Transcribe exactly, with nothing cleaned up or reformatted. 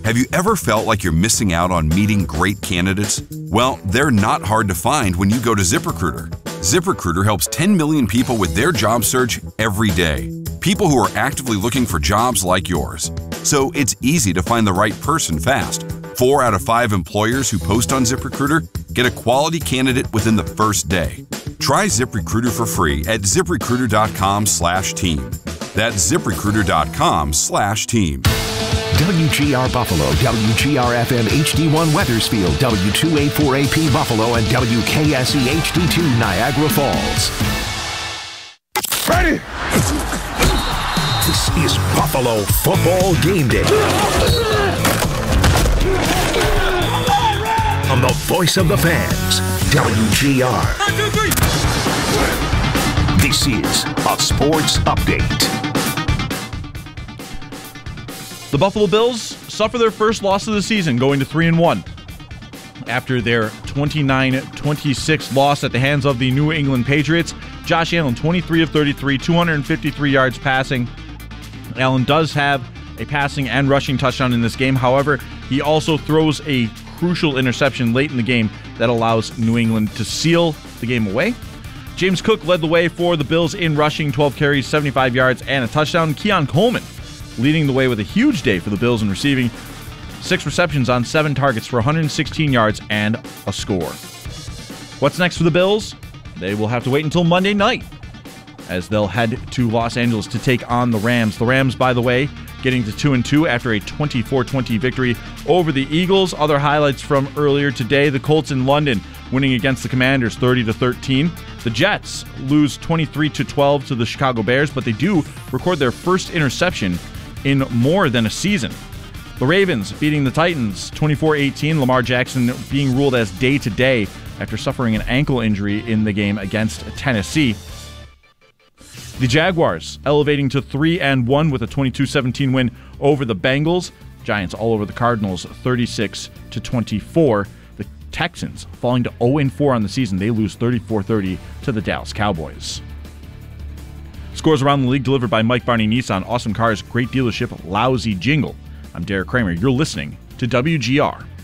Have you ever felt like you're missing out on meeting great candidates? Well, they're not hard to find when you go to ZipRecruiter. ZipRecruiter helps ten million people with their job search every day. People who are actively looking for jobs like yours. So it's easy to find the right person fast. Four out of five employers who post on ZipRecruiter get a quality candidate within the first day. Try ZipRecruiter for free at ZipRecruiter.com slash team. That's ZipRecruiter.com slash team. W G R Buffalo, W G R F M H D one Weathersfield, W two eighty-four A P Buffalo, and W K S E H D two Niagara Falls. Ready! This is Buffalo Football Game Day. On the voice of the fans, W G R. This is a sports update. The Buffalo Bills suffer their first loss of the season, going to three and one. After their twenty-nine twenty-six loss at the hands of the New England Patriots, Josh Allen, twenty-three of thirty-three, two hundred fifty-three yards passing. Allen does have a passing and rushing touchdown in this game. However, he also throws a crucial interception late in the game that allows New England to seal the game away. James Cook led the way for the Bills in rushing, twelve carries, seventy-five yards, and a touchdown. Keon Coleman leading the way with a huge day for the Bills in receiving, six receptions on seven targets for one hundred sixteen yards and a score. What's next for the Bills? They will have to wait until Monday night, as they'll head to Los Angeles to take on the Rams. The Rams, by the way, getting to two and two after a twenty-four twenty victory over the Eagles. Other highlights from earlier today: the Colts in London winning against the Commanders thirty to thirteen. The Jets lose twenty-three to twelve to the Chicago Bears, but they do record their first interception in more than a season. The Ravens beating the Titans twenty-four eighteen. Lamar Jackson being ruled as day-to-day after suffering an ankle injury in the game against Tennessee. The Jaguars elevating to three and one with a twenty-two seventeen win over the Bengals. Giants all over the Cardinals thirty-six to twenty-four. The Texans falling to oh and four on the season. They lose thirty-four thirty to the Dallas Cowboys. Scores around the league delivered by Mike Barney Nissan. Awesome cars, great dealership, lousy jingle. I'm Derek Kramer. You're listening to W G R.